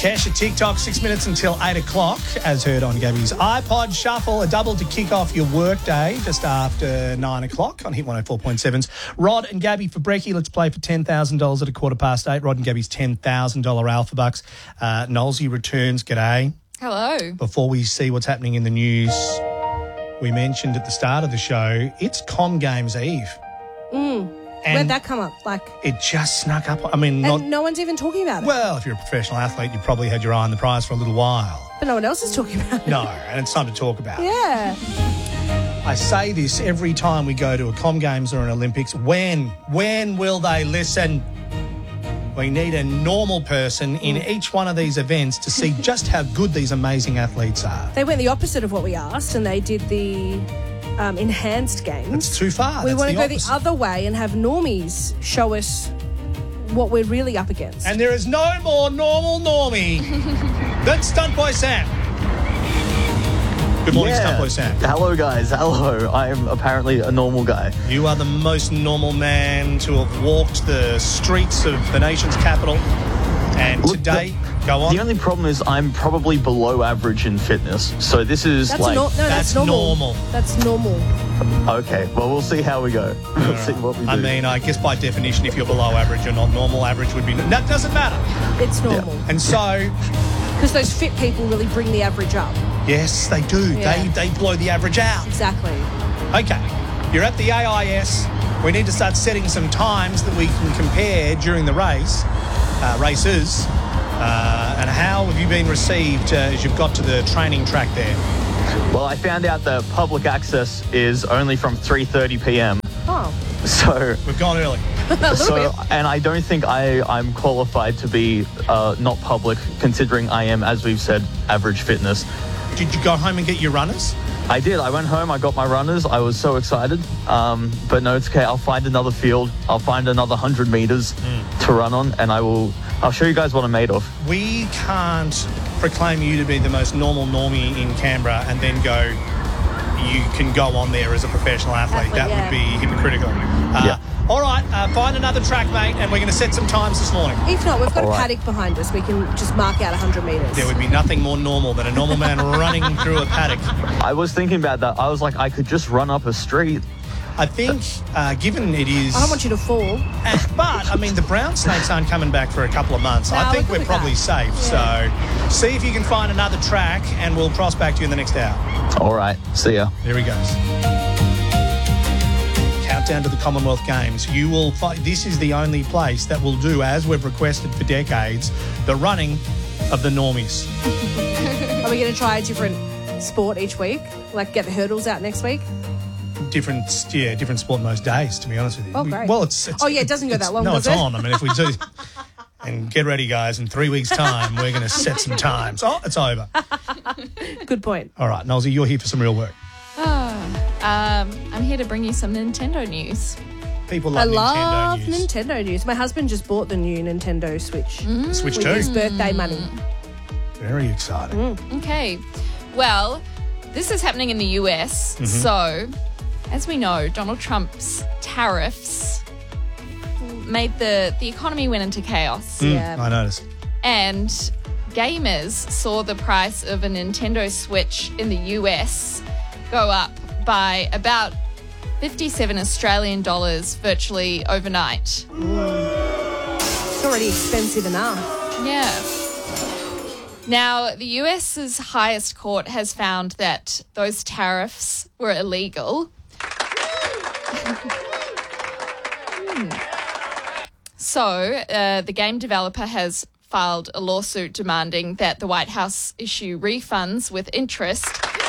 Kesha TikTok, 6 minutes until 8 o'clock, as heard on Gabby's iPod Shuffle, a double to kick off your workday just after 9 o'clock on Hit 104.7's Rod and Gabby for brekkie. Let's play for $10,000 at 8:15. Rod and Gabby's $10,000 Alpha Bucks. Nolsey returns. G'day. Hello. Before we see what's happening in the news, we mentioned at the start of the show, it's Com Games Eve. And where'd that come up? it just snuck up. I mean, And no one's even talking about it. well, if you're a professional athlete, you probably had your eye on the prize for a little while. But no one else is talking about it. No, and it's time to talk about it. Yeah. I say this every time we go to a Com Games or an Olympics. When will they listen? We need a normal person in each one of these events to see just how good these amazing athletes are. They went the opposite of what we asked, and they did the enhanced games. It's too far. We That's want to go the opposite. other way and have normies show us what we're really up against. And there is no more normal normie than Stunt Boy Sam. Good morning, Stunt Boy Sam. Hello, guys. Hello. I'm apparently a normal guy. You are the most normal man to have walked the streets of the nation's capital. And Look, today, go on. The only problem is I'm probably below average in fitness. So this is that's like... that's normal. That's normal. Okay, well, we'll see how we go. We'll see what we do. I mean, I guess by definition, if you're below average, you're not normal. Average would be... That doesn't matter. It's normal. And so... Because those fit people really bring the average up. Yes, they do. Yeah. They blow the average out. Exactly. Okay, you're at the AIS. We need to start setting some times that we can compare during the races. And how have you been received as you've got to the training track there? Well, I found out that public access is only from 3:30 p.m. Oh. So... We've gone early. And I don't think I'm qualified to be not public, considering I am, as we've said, average fitness. Did you go home and get your runners? I did. I went home. I got my runners. I was so excited. But no, it's okay. I'll find another field. I'll find another 100 meters to run on, and I'll show you guys what I'm made of. We can't proclaim you to be the most normal normie in Canberra and then go, you can go on there as a professional athlete. That would be hypocritical. All right, find another track, mate, and we're going to set some times this morning. If not, we've got All a right. paddock behind us. We can just mark out 100 metres. There would be nothing more normal than a normal man running through a paddock. I was thinking about that. I was like, I could just run up a street. I think, given it is... I don't want you to fall. But, I mean, the brown snakes aren't coming back for a couple of months. No, I think we're we're good with probably that. safe. So see if you can find another track, and we'll cross back to you in the next hour. All right. See ya. There he goes. Countdown to the Commonwealth Games. You will find this is the only place that will do, as we've requested for decades, the running of the normies. Are we going to try a different sport each week? Like get the hurdles out next week? Different sport most days, to be honest with you. Oh, great. Well, it's Oh, yeah, it doesn't go that long, No, does it's it? on. I mean, if we do... And get ready, guys. In 3 weeks' time, we're going to set some times. Oh, it's over. Good point. All right, Nolsey, you're here for some real work. I'm here to bring you some Nintendo news. People I love love Nintendo news. Nintendo news. My husband just bought the new Nintendo Switch Switch with 2. his birthday money. Very exciting. Okay. Well, this is happening in the US. So, as we know, Donald Trump's tariffs made the economy went into chaos. Yeah. I noticed. And gamers saw the price of a Nintendo Switch in the US go up by about 57 Australian dollars virtually overnight. It's already expensive enough. Yeah. Now, the US's highest court has found that those tariffs were illegal. So, the game developer has filed a lawsuit demanding that the White House issue refunds with interest.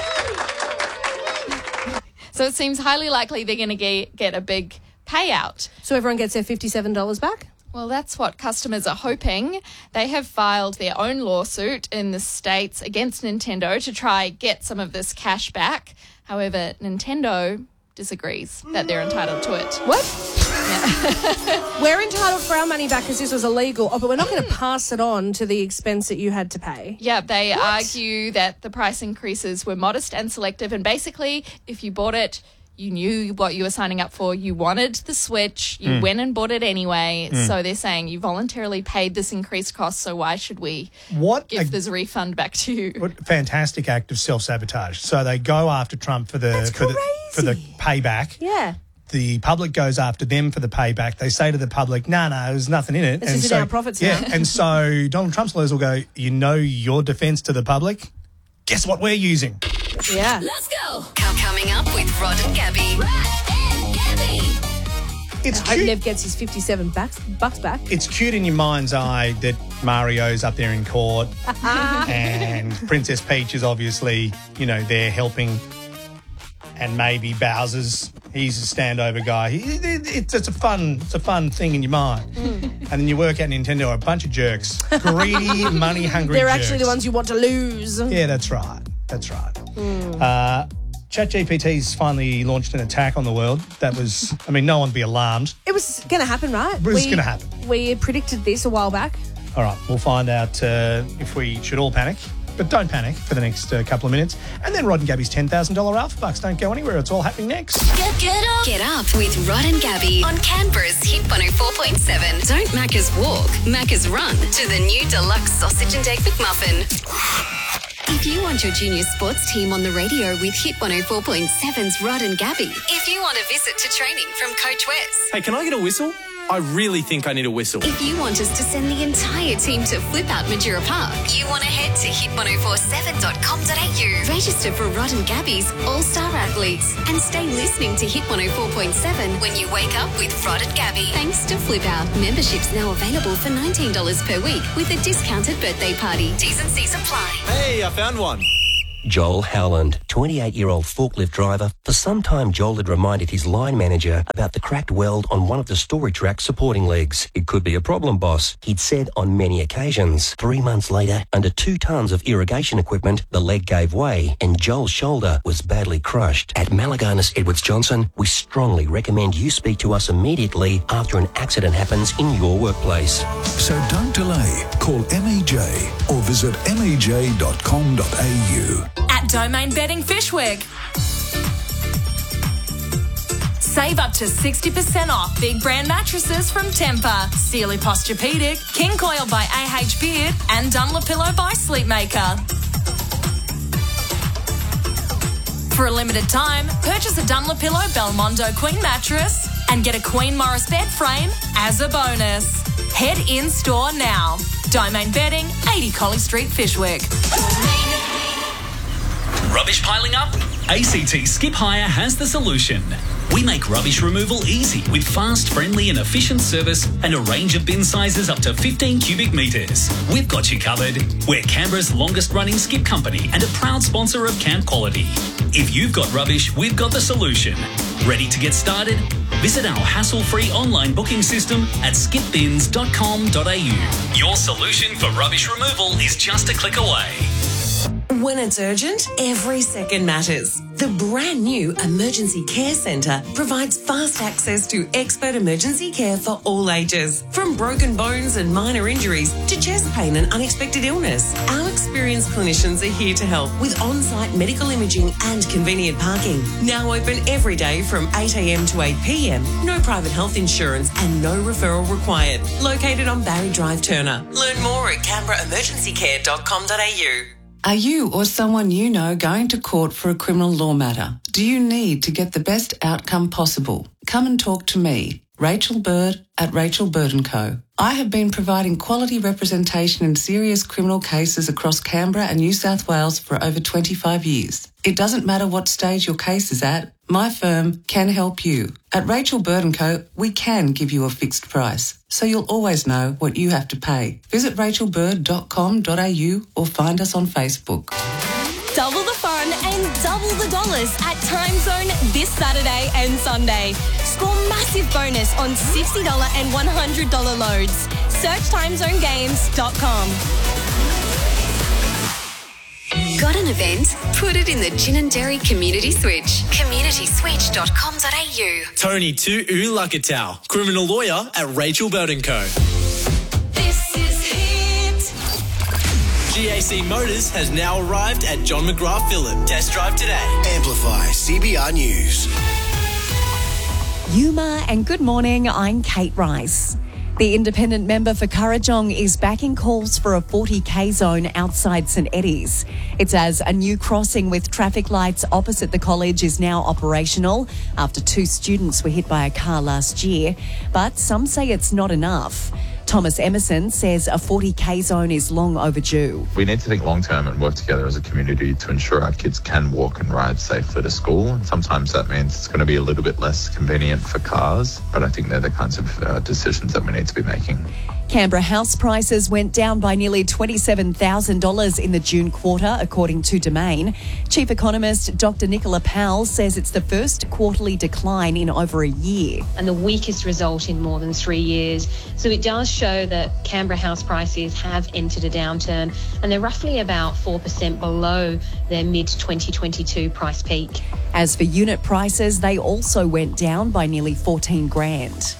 So it seems highly likely they're going to get a big payout. So everyone gets their $57 back? Well, that's what customers are hoping. They have filed their own lawsuit in the States against Nintendo to try get some of this cash back. However, Nintendo disagrees that they're entitled to it. What? We're entitled for our money back because this was illegal. Oh, but we're not going to pass it on to the expense that you had to pay. Yeah, they argue that the price increases were modest and selective, and basically, if you bought it, You knew what you were signing up for. You wanted the Switch. You went and bought it anyway. So they're saying you voluntarily paid this increased cost, so why should we give this refund back to you? What a fantastic act of self-sabotage. So they go after Trump for the payback. Yeah. The public goes after them for the payback. They say to the public, no, there's nothing in it. This is in our profits now. And so Donald Trump's lawyers will go, your defence to the public? Guess what we're using? Yeah. Let's go. Coming up with Rod and Gabby. It's I hope cute. Nev gets his 57 bucks back. It's cute in your mind's eye that Mario's up there in court and Princess Peach is obviously, there helping, and maybe Bowser's, he's a standover guy. It's a fun thing in your mind. And then you work out Nintendo are a bunch of jerks, greedy, money-hungry They're jerks. actually the ones you want to lose. Yeah, that's right. ChatGPT's finally launched an attack on the world. That was, no one be alarmed. It was going to happen, right? It was going to happen. We predicted this a while back. All right, we'll find out if we should all panic. But don't panic for the next couple of minutes. And then Rod and Gabby's $10,000 Alpha Bucks. Don't go anywhere. It's all happening next. Get up with Rod and Gabby on Canberra's Hit 104.7. Don't Macca's walk, Macca's run to the new deluxe sausage and egg McMuffin. If you want your junior sports team on the radio with Hit 104.7's Rod and Gabby. If you want a visit to training from Coach Wes. Hey, can I get a whistle? I really think I need a whistle. If you want us to send the entire team to Flip Out Majura Park, you want to head to hit1047.com.au. Register for Rod and Gabby's All-Star Athletes and stay listening to Hit 104.7 when you wake up with Rod and Gabby. Thanks to Flip Out, memberships now available for $19 per week with a discounted birthday party. T's and C's apply. Hey, I found one. Joel Howland, 28-year-old forklift driver. For some time, Joel had reminded his line manager about the cracked weld on one of the storage rack supporting legs. It could be a problem, boss, he'd said on many occasions. 3 months later, under 2 tons of irrigation equipment, the leg gave way and Joel's shoulder was badly crushed. At Malaganas Edwards Johnson, we strongly recommend you speak to us immediately after an accident happens in your workplace. So don't delay. Call MEJ or visit mej.com.au. At Domain Bedding Fishwick. Save up to 60% off big brand mattresses from Tempur, Sealy Posturepedic, King Coil by AH Beard, and Dunlopillow by Sleepmaker. For a limited time, purchase a Dunlopillow Belmondo Queen mattress and get a Queen Morris bed frame as a bonus. Head in store now. Domain Bedding, 80 Colley Street, Fishwick. Rubbish piling up? ACT Skip Hire has the solution. We make rubbish removal easy with fast, friendly and efficient service and a range of bin sizes up to 15 cubic metres. We've got you covered. We're Canberra's longest running skip company and a proud sponsor of Camp Quality. If you've got rubbish, we've got the solution. Ready to get started? Visit our hassle-free online booking system at skipbins.com.au. Your solution for rubbish removal is just a click away. When it's urgent, every second matters. The brand new Emergency Care Centre provides fast access to expert emergency care for all ages. From broken bones and minor injuries to chest pain and unexpected illness, our experienced clinicians are here to help with on-site medical imaging and convenient parking. Now open every day from 8 a.m. to 8 p.m. No private health insurance and no referral required. Located on Barry Drive, Turner. Learn more at canberraemergencycare.com.au. Are you or someone you know going to court for a criminal law matter? Do you need to get the best outcome possible? Come and talk to me, Rachel Bird at Rachel Bird & Co. I have been providing quality representation in serious criminal cases across Canberra and New South Wales for over 25 years. It doesn't matter what stage your case is at, my firm can help you. At Rachel Bird & Co, we can give you a fixed price, so you'll always know what you have to pay. Visit rachelbird.com.au or find us on Facebook. Double the fun and double the dollars at Time Zone this Saturday and Sunday. Score massive bonus on $60 and $100 loads. Search timezonegames.com. Got an event? Put it in the Gin and Dairy Community Switch. communityswitch.com.au. Tony Tu Lakatau, criminal lawyer at Rachel Bird & Co. This is Hit. GAC Motors has now arrived at John McGrath Phillip. Test drive today. Amplify CBR News. Yuma, and good morning, I'm Kate Rice. The independent member for Kurrajong is backing calls for a 40k zone outside St Eddies. It's as a new crossing with traffic lights opposite the college is now operational after 2 students were hit by a car last year, but some say it's not enough. Thomas Emerson says a 40k zone is long overdue. We need to think long term and work together as a community to ensure our kids can walk and ride safely to school. And sometimes that means it's going to be a little bit less convenient for cars, but I think they're the kinds of decisions that we need to be making. Canberra house prices went down by nearly $27,000 in the June quarter, according to Domain. Chief economist Dr. Nicola Powell says it's the first quarterly decline in over a year. And the weakest result in more than 3 years. So it does show that Canberra house prices have entered a downturn, and they're roughly about 4% below their mid-2022 price peak. As for unit prices, they also went down by nearly $14,000.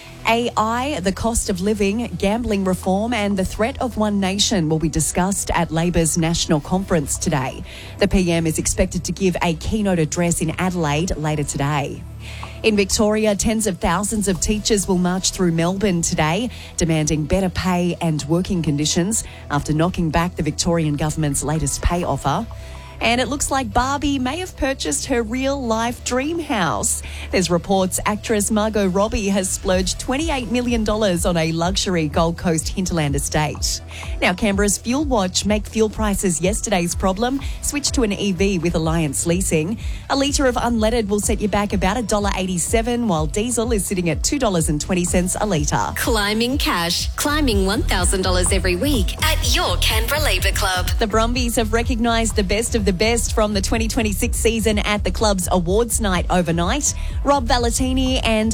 AI, the cost of living, gambling reform and the threat of One Nation will be discussed at Labor's National Conference today. The PM is expected to give a keynote address in Adelaide later today. In Victoria, tens of thousands of teachers will march through Melbourne today, demanding better pay and working conditions after knocking back the Victorian government's latest pay offer. And it looks like Barbie may have purchased her real-life dream house. There's reports actress Margot Robbie has splurged $28 million on a luxury Gold Coast hinterland estate. Now, Canberra's Fuel Watch make fuel prices yesterday's problem. Switch to an EV with Alliance Leasing. A litre of unleaded will set you back about $1.87, while diesel is sitting at $2.20 a litre. Climbing cash. Climbing $1,000 every week at your Canberra Labour Club. The Brumbies have recognised the best of the best from the 2026 season at the club's awards night overnight. Rob Valentini and